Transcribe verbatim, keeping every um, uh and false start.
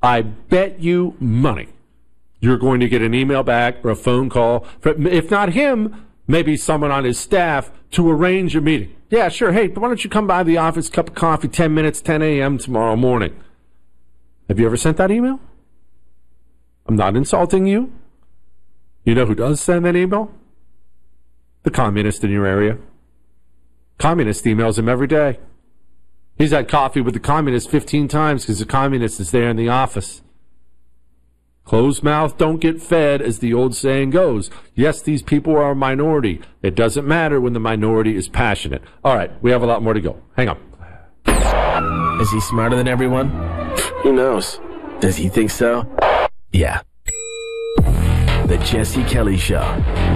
I bet you money you're going to get an email back or a phone call from, if not him, maybe someone on his staff to arrange a meeting. Yeah, sure. Hey, why don't you come by the office, cup of coffee, ten minutes, ten a.m. tomorrow morning. Have you ever sent that email? I'm not insulting you. You know who does send that email? The communist in your area. Communist emails him every day. He's had coffee with the communist fifteen times because the communist is there in the office. Closed mouth don't get fed, as the old saying goes. Yes, these people are a minority. It doesn't matter when the minority is passionate. All right, we have a lot more to go. Hang on. Is he smarter than everyone? Who knows? Does he think so? Yeah. The Jesse Kelly Show.